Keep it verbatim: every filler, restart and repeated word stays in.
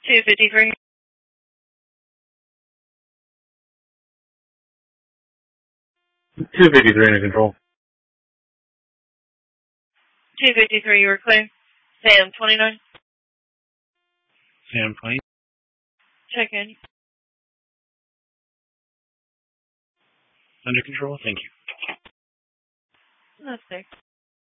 two fifty-three. two fifty-three under control. two fifty-three, you were clear. Sam, twenty-nine. Sam, twenty. Check in. Under control, thank you. That's six.